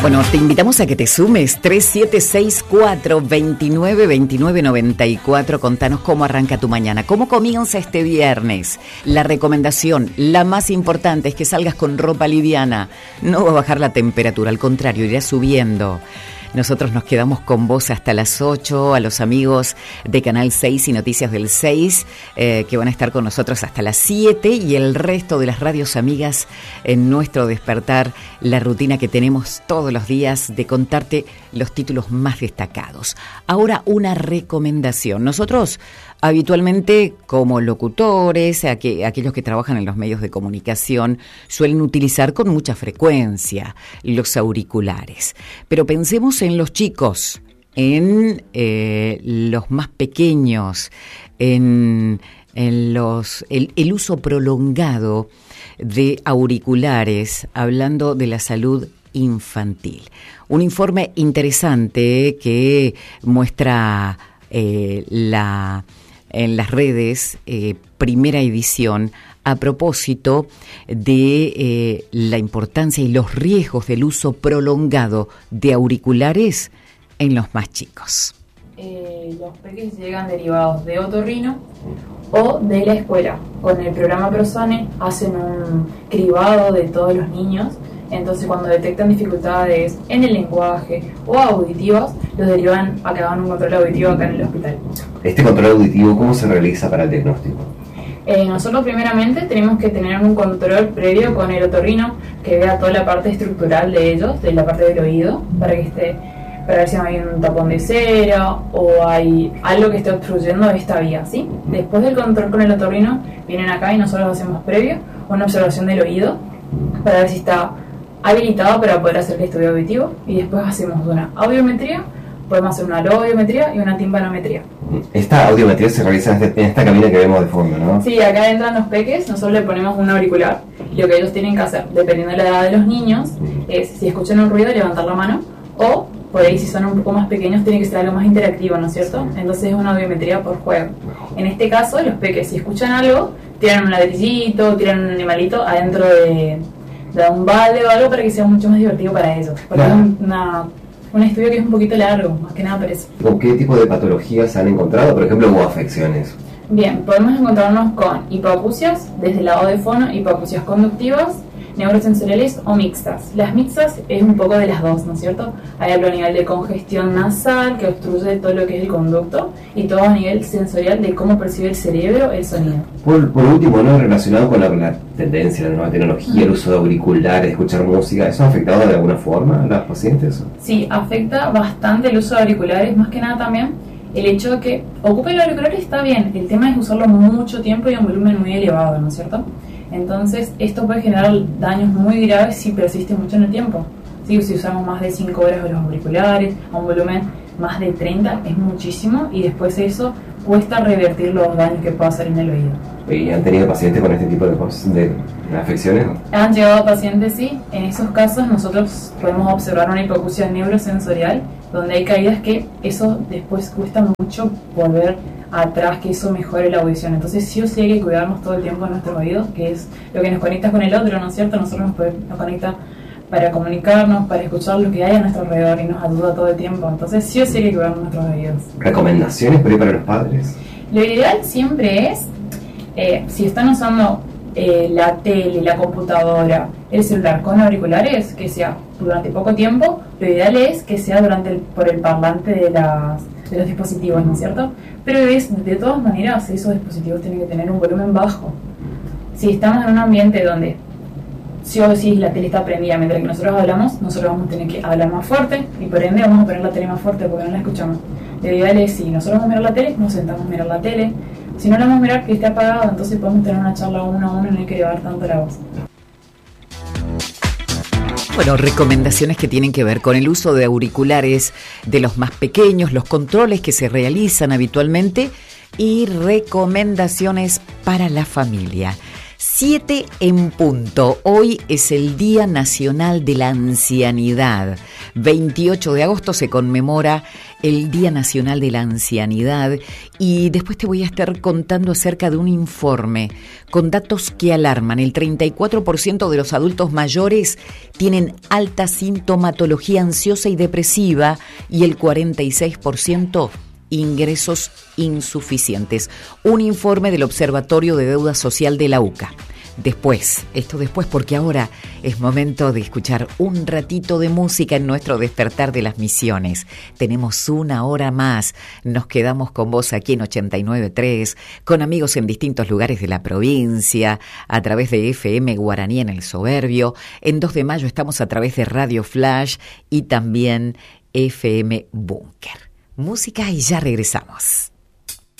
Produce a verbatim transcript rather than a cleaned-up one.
Bueno, te invitamos a que te sumes tres siete seis cuatro, dos nueve, dos nueve nueve cuatro. Contanos cómo arranca tu mañana, cómo comienza este viernes. La recomendación, la más importante, es que salgas con ropa liviana. No va a bajar la temperatura, al contrario, irá subiendo. Nosotros nos quedamos con vos hasta las ocho, a los amigos de Canal seis y Noticias del seis, eh, que van a estar con nosotros hasta las siete, y el resto de las radios amigas en nuestro despertar, la rutina que tenemos todos los días de contarte los títulos más destacados. Ahora, una recomendación. Nosotros habitualmente, como locutores, aqu- aquellos que trabajan en los medios de comunicación, suelen utilizar con mucha frecuencia los auriculares. Pero pensemos en los chicos, en eh, los más pequeños, en, en los el, el uso prolongado de auriculares, hablando de la salud infantil. Un informe interesante que muestra eh, la... en las redes, eh, primera edición, a propósito de eh, la importancia y los riesgos del uso prolongado de auriculares en los más chicos. Eh, los peques llegan derivados de otorrino o de la escuela. Con el programa ProSane hacen un cribado de todos los niños. Entonces, cuando detectan dificultades en el lenguaje o auditivas, los derivan a que hagan un control auditivo acá en el hospital. ¿Este control auditivo cómo se realiza para el diagnóstico? Eh, nosotros primeramente tenemos que tener un control previo con el otorrino que vea toda la parte estructural de ellos, de la parte del oído, para que esté, para ver si no hay un tapón de cera o hay algo que esté obstruyendo esta vía, ¿sí? Después del control con el otorrino, vienen acá y nosotros hacemos previo una observación del oído para ver si está habilitado para poder hacer el estudio auditivo, y después hacemos una audiometría, podemos hacer una audiometría y una timpanometría. Esta audiometría se realiza en, este, en esta cabina que vemos de fondo, ¿no? Sí, acá entran los peques, nosotros le ponemos un auricular, y lo que ellos tienen que hacer, dependiendo de la edad de los niños, es si escuchan un ruido, levantar la mano, o por ahí si son un poco más pequeños tiene que ser algo más interactivo, ¿no es cierto? Entonces es una audiometría por juego. En este caso, los peques, si escuchan algo, tiran un ladrillito, tiran un animalito adentro de... da un balde o algo para que sea mucho más divertido para ellos. Porque claro, es una, un estudio que es un poquito largo, más que nada para eso. ¿Con qué tipo de patologías se han encontrado? Por ejemplo, ¿hubo afecciones? Bien, podemos encontrarnos con hipoacusias, desde el lado de fono, hipoacusias conductivas, neurosensoriales o mixtas. Las mixtas es un poco de las dos, ¿no es cierto? Hay algo a nivel de congestión nasal que obstruye todo lo que es el conducto, y todo a nivel sensorial de cómo percibe el cerebro el sonido. Por, por último, ¿no? Relacionado con la, la tendencia de la nueva tecnología, el uso de auriculares, escuchar música, ¿eso ha afectado de alguna forma a las pacientes? Sí, afecta bastante el uso de auriculares, más que nada también el hecho de que ocupe el auricular está bien, el tema es usarlo mucho tiempo y a un volumen muy elevado, ¿no es cierto? Entonces esto puede generar daños muy graves si persiste mucho en el tiempo. ¿Sí? Si usamos más de cinco horas de los auriculares a un volumen más de treinta es muchísimo, y después de eso cuesta revertir los daños que pueda hacer en el oído. ¿Y han tenido pacientes con este tipo de, de, de afecciones? Han llegado pacientes, sí. En esos casos nosotros podemos observar una hipoacusia neurosensorial, donde hay caídas que eso después cuesta mucho volver atrás, que eso mejore la audición. Entonces sí o sí hay que cuidarnos todo el tiempo de nuestros oídos, que es lo que nos conecta con el otro, ¿no es cierto? Nosotros nos, puede, nos conecta para comunicarnos, para escuchar lo que hay a nuestro alrededor, y nos ayuda todo el tiempo. Entonces sí o sí hay que cuidar nuestros oídos. ¿Recomendaciones por ahí para los padres? Lo ideal siempre es, eh, si están usando eh, la tele, la computadora, el celular con auriculares, que sea durante poco tiempo. Lo ideal es que sea durante el, por el parlante de, las, de los dispositivos, ¿no es cierto? Pero es, de todas maneras esos dispositivos tienen que tener un volumen bajo. Si estamos en un ambiente donde sí o sí la tele está prendida mientras que nosotros hablamos, nosotros vamos a tener que hablar más fuerte, y por ende vamos a poner la tele más fuerte porque no la escuchamos. Lo ideal es, si nosotros vamos a mirar la tele, nos sentamos a mirar la tele. Si no la vamos a mirar, que esté apagado, entonces podemos tener una charla uno a uno y no hay que elevar tanto la voz. Bueno, recomendaciones que tienen que ver con el uso de auriculares de los más pequeños, los controles que se realizan habitualmente y recomendaciones para la familia. siete en punto. Hoy es el Día Nacional de la Ancianidad. veintiocho de agosto se conmemora el Día Nacional de la Ancianidad y después te voy a estar contando acerca de un informe con datos que alarman. El treinta y cuatro por ciento de los adultos mayores tienen alta sintomatología ansiosa y depresiva y el cuarenta y seis por ciento ingresos insuficientes. Un informe del Observatorio de Deuda Social de la U C A. Después, esto después, porque ahora es momento de escuchar un ratito de música en nuestro despertar de las misiones. Tenemos una hora más. Nos quedamos con vos aquí en ochenta y nueve punto tres, con amigos en distintos lugares de la provincia, a través de F M Guaraní en El Soberbio. En dos de mayo estamos a través de Radio Flash y también F M Búnker. Música y ya regresamos.